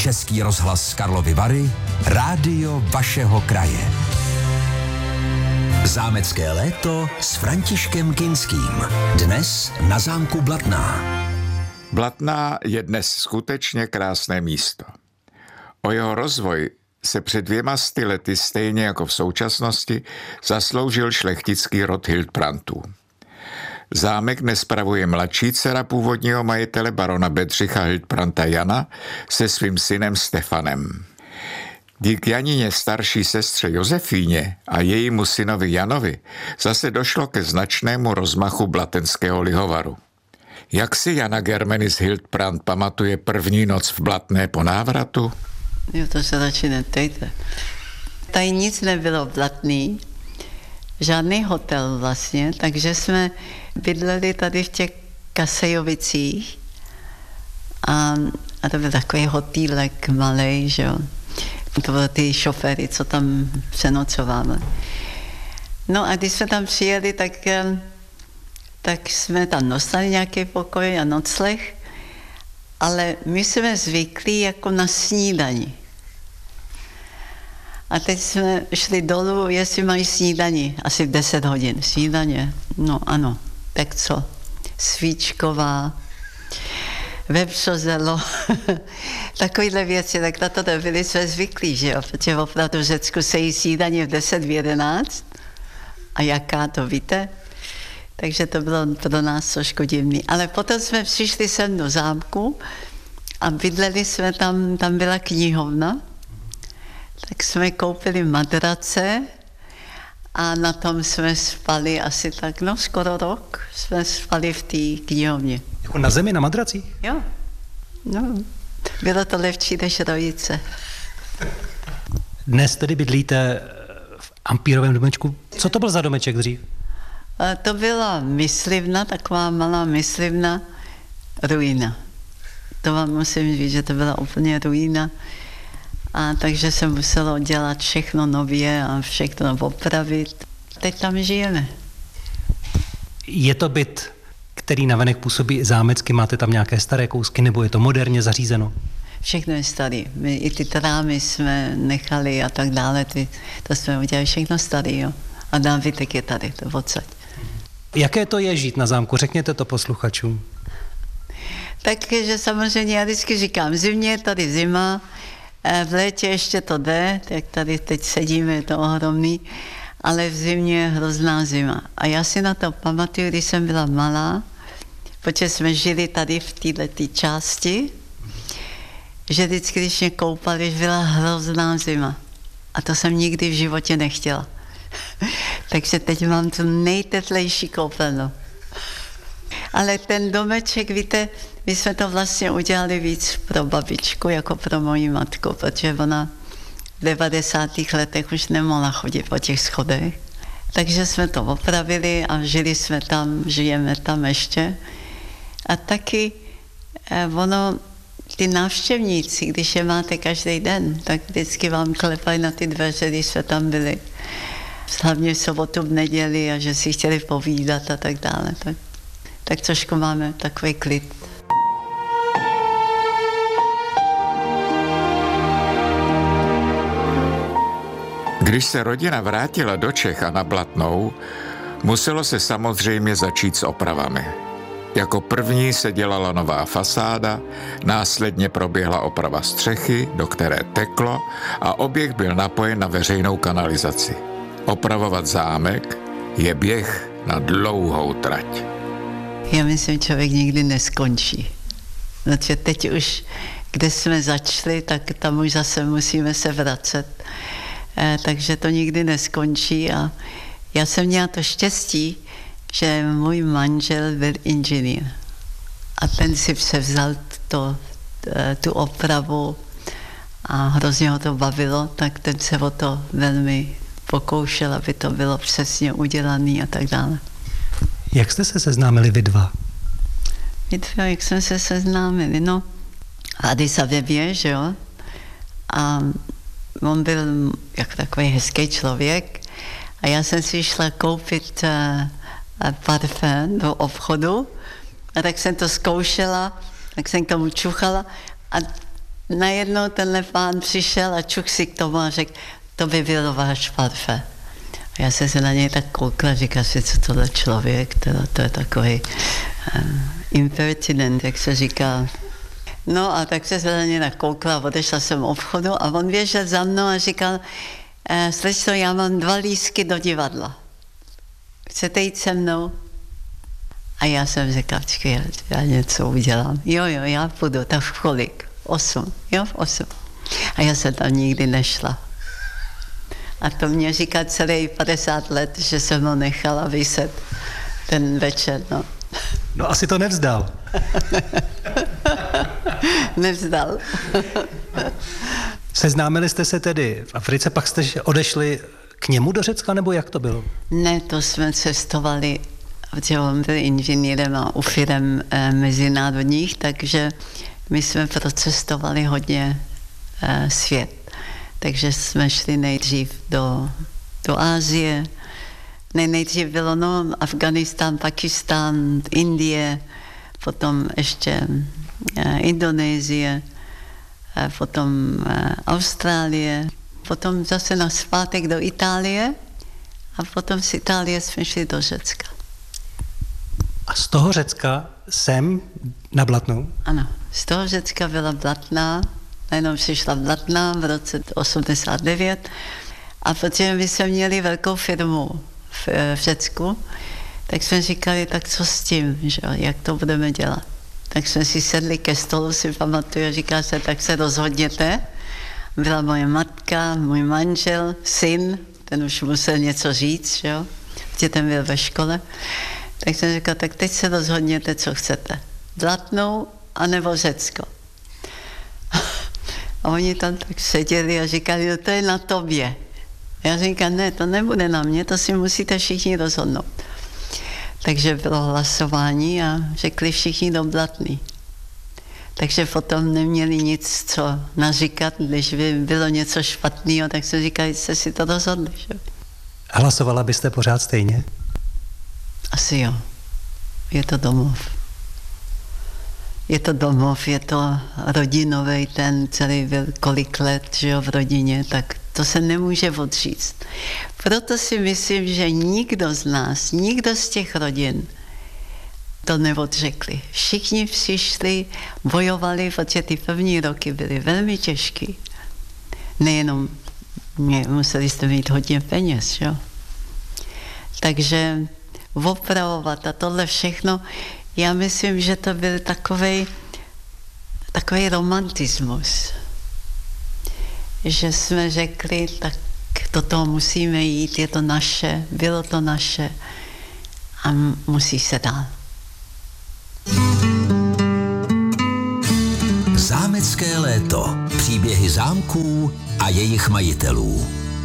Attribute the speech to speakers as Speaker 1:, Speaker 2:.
Speaker 1: Český rozhlas Karlovy Vary, rádio vašeho kraje. Zámecké léto s Františkem Kinským. Dnes na zámku Blatná.
Speaker 2: Blatná je dnes skutečně krásné místo. O jeho rozvoj se před 200 lety, stejně jako v současnosti, zasloužil šlechtický rod Hildbrandtů. Zámek dnes spravuje mladší dcera původního majitele barona Bedřicha Hildbrandta Jana se svým synem Stefanem. Díky Janině starší sestře Josefíně a jejímu synovi Janovi zase došlo ke značnému rozmachu blatenského lihovaru. Jak si Jana Germenis Hildbrandt pamatuje první noc v Blatné po návratu?
Speaker 3: Jo, to se radši netejte. Tady nic nebylo Blatný, žádný hotel vlastně, takže jsme bydleli tady v těch Kasejovicích a to byl takový hotýlek malej, že jo. To byly ty šoféry, co tam přenocovali. No a když jsme tam přijeli, tak jsme tam dostali nějaký pokoj a nocleh, ale my jsme zvyklí jako na snídani. A teď jsme šli dolů, jestli mají snídani, asi v 10 hodin. Snídaně? No ano, tak co? Svíčková, vepřozelo, takovýhle věci, tak na to byli jsme zvyklí, že jo? Protože opravdu v Řecku se jí snídaně v 10, v 11. A jaká, to víte? Takže to bylo pro nás trošku divný. Ale potom jsme přišli sem do zámku a bydleli jsme tam byla knihovna, tak jsme koupili madrace a na tom jsme spali asi tak, skoro rok jsme spali v té knihovně.
Speaker 4: Jako na zemi, na madracích?
Speaker 3: Jo, no, bylo to lepší než rojice.
Speaker 4: Dnes tedy bydlíte v ampírovém domečku. Co to byl za domeček dřív?
Speaker 3: To byla myslivna, taková malá myslivna, ruina. To vám musím říct, že to byla úplně ruina. A takže se muselo dělat všechno nově a všechno opravit. Teď tam žijeme.
Speaker 4: Je to byt, který navenek působí zámecky? Máte tam nějaké staré kousky, nebo je to moderně zařízeno?
Speaker 3: Všechno je starý. My i ty trámy jsme nechali a tak dále. To jsme udělali všechno starý, jo. A nábytek je tady, to odsaď.
Speaker 4: Jaké to je žít na zámku? Řekněte to posluchačům.
Speaker 3: Takže samozřejmě já vždycky říkám, zimě je tady zima, v létě ještě to jde, tak tady teď sedíme, je to ohromný, ale v zimě je hrozná zima. A já si na to pamatuju, když jsem byla malá, protože jsme žili tady v této části, že vždycky, když mě koupali, byla hrozná zima. A to jsem nikdy v životě nechtěla. Takže teď mám tu nejteplejší koupelnu. Ale ten domeček, víte, my jsme to vlastně udělali víc pro babičku, jako pro moji matku, protože ona v 90. letech už nemohla chodit po těch schodech. Takže jsme to opravili a žili jsme tam, žijeme tam ještě. A taky ty návštěvníci, když je máte každý den, tak vždycky vám klepají na ty dveře, když jsme tam byli. Hlavně v sobotu, v neděli a že si chtěli povídat a tak dále. Tak trošku máme takový klid.
Speaker 2: Když se rodina vrátila do Čech a na Blatnou, muselo se samozřejmě začít s opravami. Jako první se dělala nová fasáda, následně proběhla oprava střechy, do které teklo, a objekt byl napojen na veřejnou kanalizaci. Opravovat zámek je běh na dlouhou trať.
Speaker 3: Já myslím, člověk nikdy neskončí. Protože teď už, kde jsme začali, tak tam už zase musíme se vracet. Takže to nikdy neskončí. A já jsem měla to štěstí, že můj manžel byl inženýr. A ten si převzal tu opravu a hrozně ho to bavilo, tak ten se o to velmi pokoušel, aby to bylo přesně udělané a tak dále.
Speaker 4: Jak jste se seznámili vy dva?
Speaker 3: Jak jsme se seznámili? No, v Addis Abebě, že jo? A on byl jako takový hezký člověk a já jsem si šla koupit parfém do obchodu a tak jsem to zkoušela, tak jsem tomu čuchala a najednou tenhle pán přišel a čuk si k tomu a řekl, to by byl váš parfém. A já jsem se na něj tak koukla, říkala si, co tohle člověk, to je takový impertinent, jak se říká. No a tak jsem se na něj tak koukla, odešla jsem obchodu a on běžel za mnou a říkal, slečno, já mám 2 lístky do divadla. Chcete jít se mnou? A já jsem řekla, já něco udělám. Jo, já půjdu, tak v kolik? 8, jo, v 8. A já jsem tam nikdy nešla. A to mě říká celý 50 let, že jsem ho nechala vyset ten večer, no.
Speaker 4: No asi to nevzdal.
Speaker 3: Nevzdal.
Speaker 4: Seznámili jste se tedy v Africe, pak jste odešli k němu do Řecka, nebo jak to bylo?
Speaker 3: Ne, to jsme cestovali, protože on byl inženýrem a u firem mezinárodních, takže my jsme procestovali hodně svět. Takže jsme šli nejdřív do Asie. Nejdřív bylo Afganistán, Pakistán, Indie, potom ještě Indonésie, potom Austrálie, potom zase na zpátek do Itálie a potom z Itálie jsme šli do Řecka.
Speaker 4: A z toho Řecka sem na Blatnou?
Speaker 3: Ano, z toho Řecka byla Blatná, najednou přišla Blatná v roce 89 a protože my jsme měli velkou firmu v Řecku, tak jsme říkali, tak co s tím, že? Jak to budeme dělat. Tak jsme si sedli ke stolu, si pamatuju, a říká se, tak se rozhodněte. Byla moje matka, můj manžel, syn, ten už musel něco říct, že jo, protože ten byl ve škole. Tak jsem říkala, tak teď se rozhodněte, co chcete. Blatnou anebo Řecko. A oni tam tak seděli a říkali, no to je na tobě. Já říkám, ne, to nebude na mě, to si musíte všichni rozhodnout. Takže bylo hlasování a řekli všichni do Blatný. Takže potom neměli nic, co naříkat, když by bylo něco špatného, tak se říkali, jste si to rozhodli. Že?
Speaker 4: Hlasovala byste pořád stejně?
Speaker 3: Asi jo. Je to domov. Je to domov, je to rodinový, ten celý byl kolik let, že jo, v rodině, tak to se nemůže odříct. Proto si myslím, že nikdo z nás, nikdo z těch rodin to neodřekli. Všichni přišli, bojovali, protože ty první roky byly velmi těžký. Nejenom, museli jste mít hodně peněz, jo. Takže opravovat a tohle všechno, já myslím, že to byl takový romantismus. Že jsme řekli, tak do toho musíme jít, je to naše, bylo to naše a musí se dál.
Speaker 1: Zámecké léto. Příběhy zámků a jejich majitelů.